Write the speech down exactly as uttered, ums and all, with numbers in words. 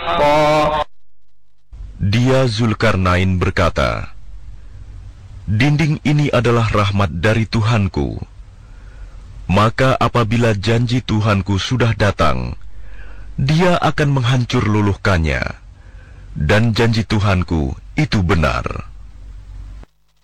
Dia Zulkarnain berkata, "Dinding ini adalah rahmat dari Tuhanku. Maka apabila janji Tuhanku sudah datang, Dia akan menghancur luluhkannya, dan janji Tuhanku itu benar."